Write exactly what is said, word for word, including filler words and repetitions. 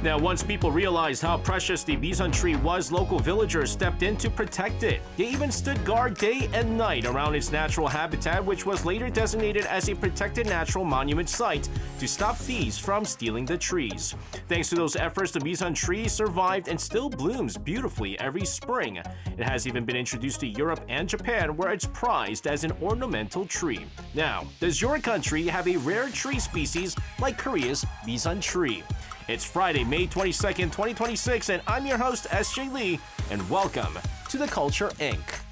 Now, once people realized how precious the Bisan tree was, local villagers stepped in to protect it. They even stood guard day and night around its natural habitat, which was later designated as a protected natural monument site to stop thieves from stealing the trees. Thanks to those efforts, the Bisan tree survived and still blooms beautifully every spring. It has even been introduced to Europe and Japan, where it's prized as an ornamental tree. Now, does your country have a rare tree species like Korea's Bisan tree? It's Friday, May twenty-second, twenty twenty-six, and I'm your host, S J Lee, and welcome to The Culture, Incorporated.